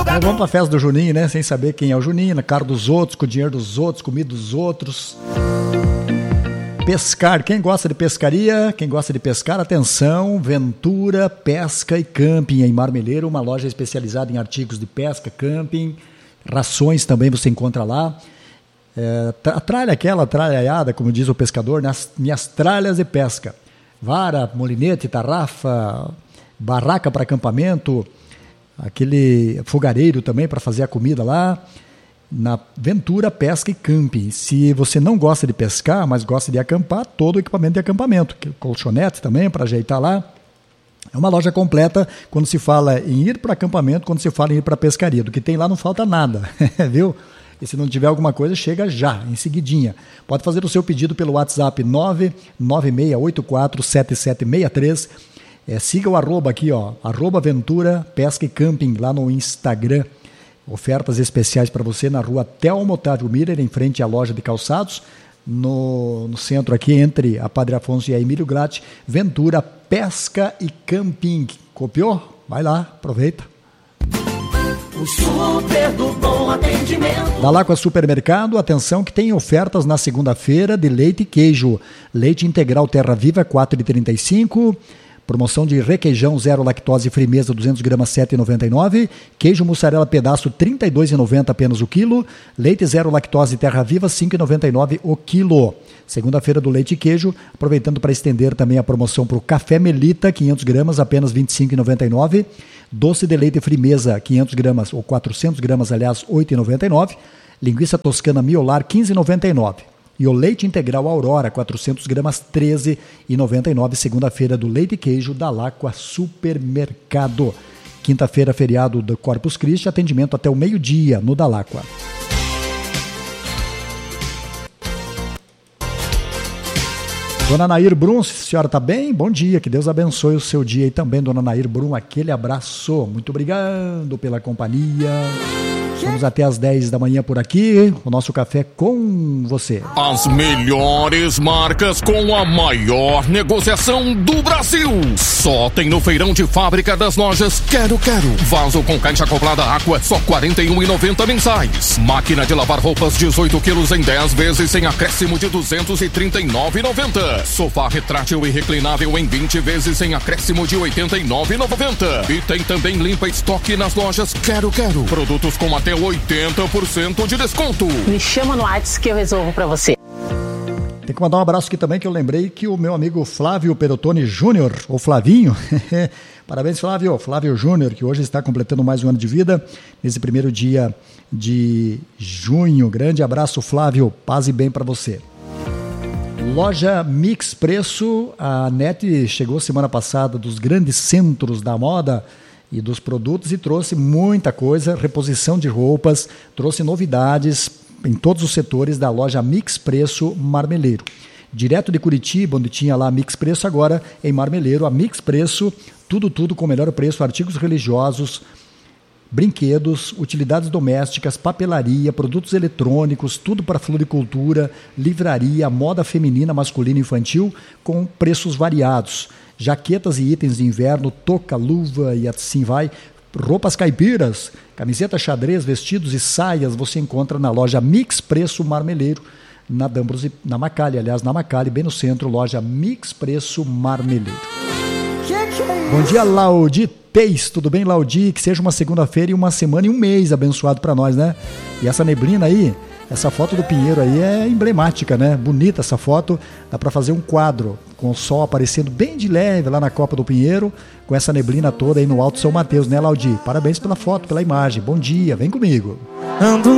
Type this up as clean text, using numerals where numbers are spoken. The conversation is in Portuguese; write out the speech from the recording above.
Então vamos pra festa do Juninho, né? Sem saber quem é o Juninho, na cara dos outros, com o dinheiro dos outros, comida dos outros. Pescar, quem gosta de pescaria, quem gosta de pescar, atenção, Ventura Pesca e Camping em Marmeleiro, uma loja especializada em artigos de pesca, camping, rações também você encontra lá. A tralha, aquela tralhaiada, como diz o pescador, nas minhas tralhas de pesca. Vara, molinete, tarrafa, barraca para acampamento, aquele fogareiro também para fazer a comida lá. Na Ventura Pesca e Camping. Se você não gosta de pescar, mas gosta de acampar, todo o equipamento de acampamento, colchonete também para ajeitar lá. É uma loja completa quando se fala em ir para acampamento, quando se fala em ir para pescaria. Do que tem lá não falta nada, viu? E se não tiver alguma coisa, chega já, em seguidinha. Pode fazer o seu pedido pelo WhatsApp 996847763. Siga o arroba aqui, ó, @Ventura Pesca e Camping lá no Instagram. Ofertas especiais para você na rua Telmo Otávio Miller, em frente à loja de calçados, no centro aqui, entre a Padre Afonso e a Emílio Gratti. Ventura Pesca e Camping. Copiou? Vai lá, aproveita. O super do bom atendimento. Da Laqua Supermercado, atenção que tem ofertas na segunda-feira de leite e queijo. Leite integral Terra Viva, 4,35. Promoção de requeijão zero lactose frimeza 200 gramas 7,99. Queijo mussarela pedaço 32,90 apenas o quilo. Leite zero lactose Terra Viva 5,99 o quilo. Segunda-feira do leite e queijo, aproveitando para estender também a promoção para o café Melita 500 gramas apenas 25,99. Doce de leite frimeza 500 gramas ou 400 gramas aliás 8,99. Linguiça toscana miolar 15,99. E o leite integral Aurora, 400 gramas, 13,99, segunda-feira do leite e queijo da Laqua Supermercado. Quinta-feira, feriado do Corpus Christi, atendimento até o meio-dia no da Laqua. Dona Nair Brum, se a senhora está bem? Bom dia, que Deus abençoe o seu dia aí também, Dona Nair Brum, aquele abraço. Muito obrigado pela companhia. Vamos até às 10 da manhã por aqui, o nosso café com você. As melhores marcas com a maior negociação do Brasil. Só tem no feirão de fábrica das lojas Quero. Vaso com caixa acoplada Aqua, só R$ 41,90 mensais. Máquina de lavar roupas 18 quilos em 10 vezes sem acréscimo de R$ 239,90. Sofá retrátil e reclinável em 20 vezes sem acréscimo de R$ 89,90. E tem também limpa estoque nas lojas Quero. Produtos com até 80% de desconto. Me chama no WhatsApp que eu resolvo pra você. Tem que mandar um abraço aqui também, que eu lembrei que o meu amigo Flávio Perotoni Júnior, ou Flavinho, parabéns Flávio Júnior, que hoje está completando mais um ano de vida, nesse primeiro dia de junho. Grande abraço, Flávio, paz e bem pra você. Loja Mix Preço, a NET chegou semana passada dos grandes centros da moda e dos produtos e trouxe muita coisa, reposição de roupas, trouxe novidades em todos os setores da loja Mix Preço Marmeleiro. Direto de Curitiba, onde tinha lá a Mix Preço, agora em Marmeleiro, a Mix Preço, tudo com o melhor preço, artigos religiosos, brinquedos, utilidades domésticas, papelaria, produtos eletrônicos, tudo para floricultura, livraria, moda feminina, masculina e infantil, com preços variados. Jaquetas e itens de inverno, touca, luva e assim vai. Roupas caipiras, camiseta xadrez, vestidos e saias você encontra na loja Mix Preço Marmeleiro, na Macalli, bem no centro, loja Mix Preço Marmeleiro. Bom dia, Laudi Teis, tudo bem, Laudi? Que seja uma segunda-feira e uma semana e um mês abençoado para nós, né? E essa neblina aí, essa foto do Pinheiro aí é emblemática, né? Bonita essa foto, dá para fazer um quadro com o sol aparecendo bem de leve lá na Copa do Pinheiro, com essa neblina toda aí no Alto São Mateus, né, Laudi? Parabéns pela foto, pela imagem. Bom dia, vem comigo. Ando